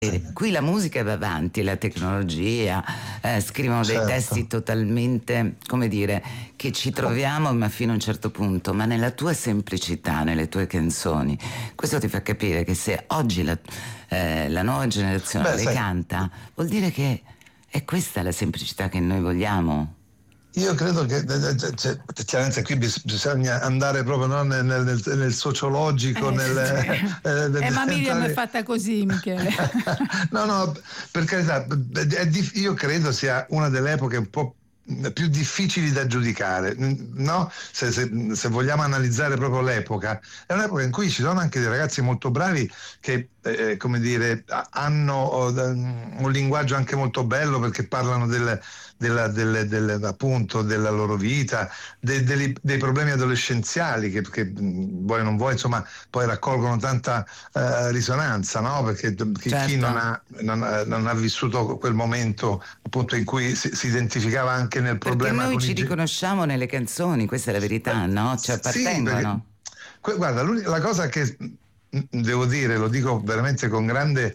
Qui la musica va avanti, la tecnologia, scrivono dei Certo. testi totalmente, come dire, che ci troviamo ma fino a un certo punto, ma nella tua semplicità, nelle tue canzoni, questo ti fa capire che se oggi la nuova generazione le canta, vuol dire che è questa la semplicità che noi vogliamo. Io credo che chiaramente qui bisogna andare proprio nel sociologico, ma Miriam è fatta così, Michele. No, per carità, io credo sia una delle epoche un po' più difficili da giudicare, no? Se vogliamo analizzare proprio l'epoca, è un'epoca in cui ci sono anche dei ragazzi molto bravi che come dire, hanno un linguaggio anche molto bello, perché parlano appunto della loro vita, dei problemi adolescenziali che vuoi non vuoi, insomma, poi raccolgono tanta risonanza, no? Perché chi non ha vissuto quel momento appunto in cui si identificava anche nel problema. Perché noi ci riconosciamo nelle canzoni, questa è la verità, no? Ci appartengono. Sì, guarda, la cosa che devo dire, lo dico veramente con grande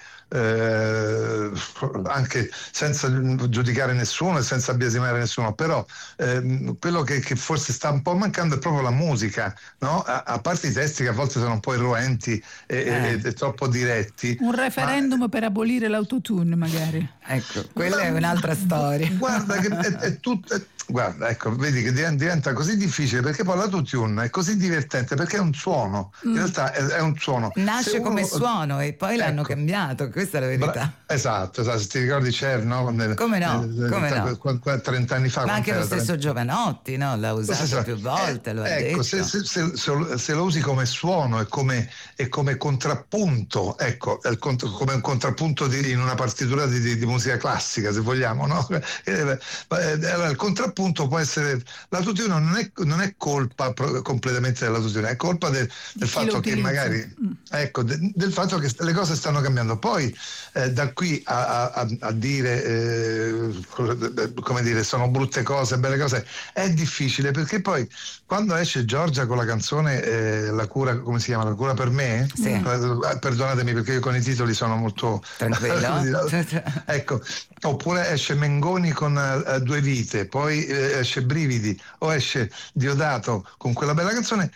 anche senza giudicare nessuno e senza biasimare nessuno, però quello che forse sta un po' mancando è proprio la musica, no? A parte i testi che a volte sono un po' irruenti e troppo diretti. Un referendum per abolire l'autotune, magari. Ecco, quella è un'altra storia. Guarda che è tutto. Guarda, ecco, vedi che diventa così difficile, perché poi l'autotune è così divertente, perché è un suono, in realtà è un suono. Nasce come suono e poi l'hanno cambiato, questa è la verità. Esatto, se ti ricordi Cher, no? Come no? 30 anni fa. Ma anche lo stesso Giovanotti, no? L'ha usato più volte, lo ha detto. Se lo usi come suono e come contrappunto, ecco, come un contrappunto in una partitura di musica classica, se vogliamo, no? Allora, il contrappunto può essere, l'autotune non è colpa completamente dell'autotune, è colpa del fatto che magari, ecco, del fatto che le cose stanno cambiando. Poi da qui a dire come dire, sono brutte cose, belle cose, è difficile, perché poi quando esce Giorgia con la canzone La cura, come si chiama? La cura per me? Sì. Perdonatemi perché io con i titoli sono molto tranquillo. Ecco, oppure esce Mengoni con Due vite, poi esce Brividi, o esce Diodato con quella bella canzone.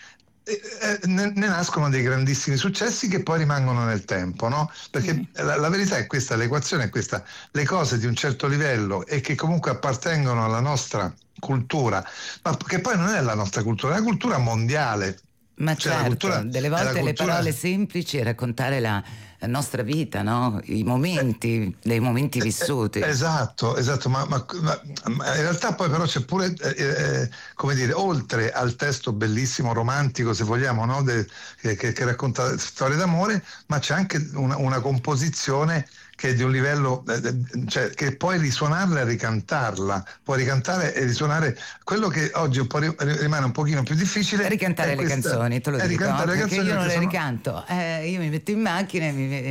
Ne nascono dei grandissimi successi che poi rimangono nel tempo, no? Perché la verità è questa, l'equazione è questa: le cose di un certo livello e che comunque appartengono alla nostra cultura, ma che poi non è la nostra cultura, è la cultura mondiale. Ma certo, delle volte le parole semplici e raccontare la nostra vita, no? I momenti, dei momenti vissuti. Esatto, ma in realtà poi però c'è pure, come dire, oltre al testo bellissimo, romantico, se vogliamo, no? Che racconta storie d'amore, ma c'è anche una composizione che è di un livello, cioè che puoi risuonarla e ricantarla, puoi ricantare e risuonare quello che oggi un po' rimane un pochino più difficile. Ricantare le canzoni, te lo dico, perché io non le ricanto, io mi metto in macchina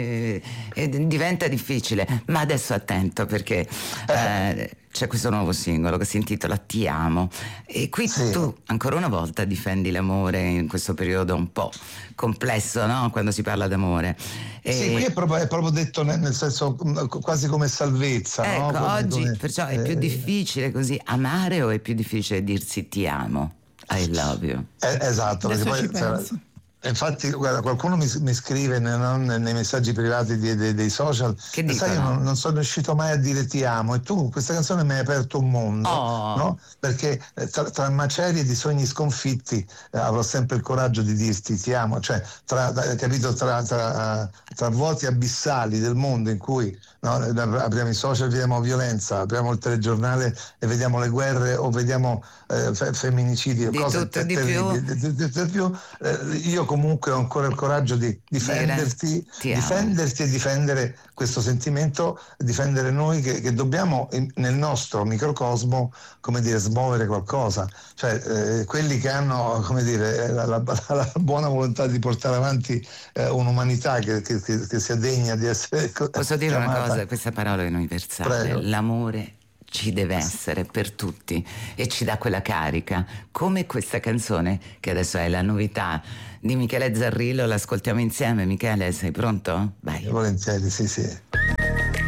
e diventa difficile, ma adesso attento, perché c'è questo nuovo singolo che si intitola Ti amo, e qui tu ancora una volta difendi l'amore in questo periodo un po' complesso, no? Quando si parla d'amore. Sì, qui è proprio detto nel senso quasi come salvezza, ecco, no? oggi perciò è più difficile così amare, o è più difficile dirsi ti amo, I love you? Esatto, perché poi infatti, guarda, qualcuno mi scrive nei messaggi privati dei social che sai, io non sono riuscito mai a dire ti amo, e tu con questa canzone mi hai aperto un mondo, no? Perché tra macerie di sogni sconfitti avrò sempre il coraggio di dirti ti amo, cioè capito, tra vuoti abissali del mondo in cui, no, apriamo i social, vediamo violenza, apriamo il telegiornale e vediamo le guerre, o vediamo femminicidi o cose di più. Io comunque ho ancora il coraggio di difenderti e difendere questo sentimento, difendere noi che dobbiamo nel nostro microcosmo, come dire, smuovere qualcosa, cioè quelli che hanno, come dire, la buona volontà di portare avanti un'umanità che sia degna di essere Posso dire chiamata. una cosa, questa parola è universale. Prego. L'amore ci deve essere per tutti e ci dà quella carica, come questa canzone che adesso è la novità di Michele Zarrillo. L'ascoltiamo insieme. Michele, sei pronto? Vai. Volentieri, sì.